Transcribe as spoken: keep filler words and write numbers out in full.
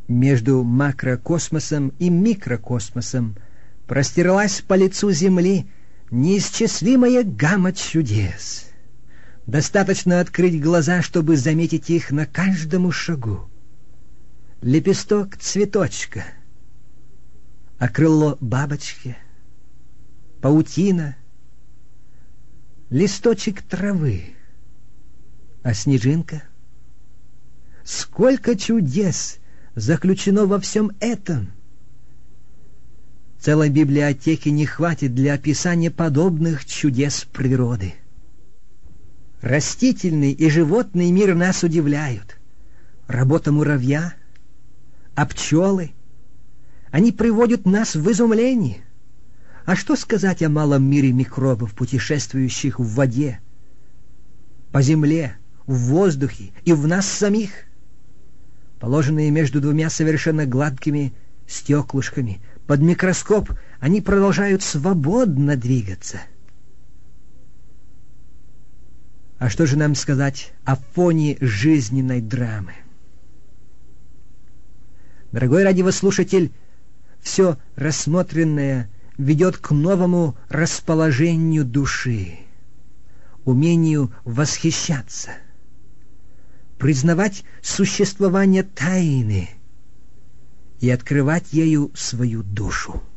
Между макрокосмосом и микрокосмосом простиралась по лицу Земли неисчислимая гамма чудес. Достаточно открыть глаза, чтобы заметить их на каждом шагу. Лепесток цветочка, а крыло бабочки, паутина, листочек травы, а снежинка. Сколько чудес заключено во всем этом! Целой библиотеки не хватит для описания подобных чудес природы. Растительный и животный мир нас удивляют. Работа муравья, а пчелы, они приводят нас в изумление. А что сказать о малом мире микробов, путешествующих в воде, по земле, в воздухе и в нас самих? Положенные между двумя совершенно гладкими стеклышками, под микроскоп они продолжают свободно двигаться. А что же нам сказать о фоне жизненной драмы? Дорогой радиослушатель, все рассмотренное ведет к новому расположению души, умению восхищаться, признавать существование тайны и открывать ею свою душу.